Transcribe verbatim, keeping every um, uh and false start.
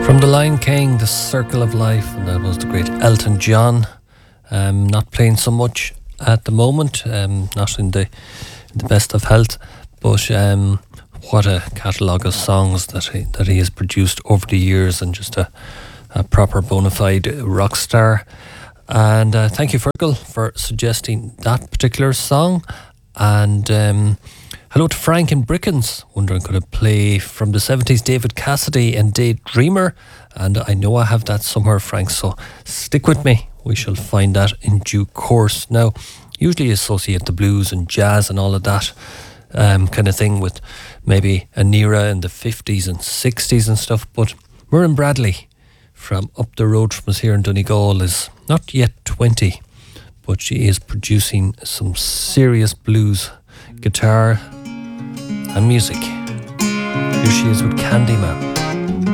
From The Lion King, The Circle of Life, and that was the great Elton John. Um, not playing so much at the moment, um, not in the, in the best of health, but um, what a catalogue of songs that he, that he has produced over the years, and just a, a proper bona fide rock star. And uh, thank you, Fergal, for suggesting that particular song. And um, hello to Frank in Brickens, wondering could I play from the seventies David Cassidy and Daydreamer. And I know I have that somewhere, Frank, so stick with me. We shall find that in due course. Now, usually associate the blues and jazz and all of that um, kind of thing with maybe an era in the fifties and sixties and stuff, but Murren Bradley from up the road from us here in Donegal is not yet twenty, but she is producing some serious blues guitar and music. Here she is with Candyman.